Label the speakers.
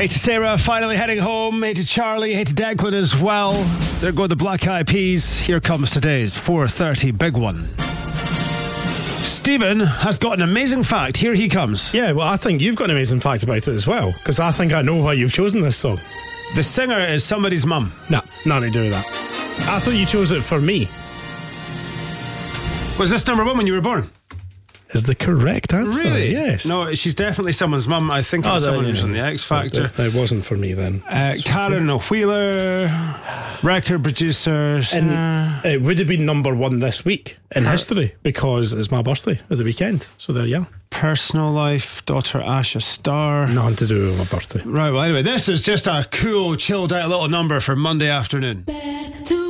Speaker 1: Hey to Sarah, finally heading home. Hey to Charlie, hey to Declan as well. There go the Black Eyed Peas. Here comes today's 4:30 big one. Stephen has got an amazing fact. Here he comes.
Speaker 2: Yeah, well, I think you've got an amazing fact about it as well, because I think I know why you've chosen this song.
Speaker 1: The singer is somebody's mum.
Speaker 2: Nah, nothing to do with that. I thought you chose it for me.
Speaker 1: Was this number one when you were born?
Speaker 2: Is the correct answer.
Speaker 1: Really?
Speaker 2: Yes.
Speaker 1: No, she's definitely someone's mum. I think it was someone who was on the X Factor.
Speaker 2: It wasn't for me then.
Speaker 1: Karen Wheeler, record producer.
Speaker 2: And it would have been number one this week in history because it's my birthday at the weekend. So there you are.
Speaker 1: Personal life, daughter Asha Starr.
Speaker 2: Nothing to do with my birthday.
Speaker 1: Right, well, anyway, this is just a cool, chilled out little number for Monday afternoon.